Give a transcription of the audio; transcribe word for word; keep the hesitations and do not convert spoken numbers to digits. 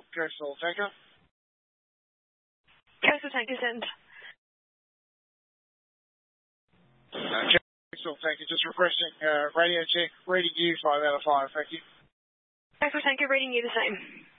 Coastal Tanker. Coastal Tanker, send. Uh, Coastal Tanker, just requesting uh, radio check, reading you five out of five, thank you. Coastal Tanker, reading you the same.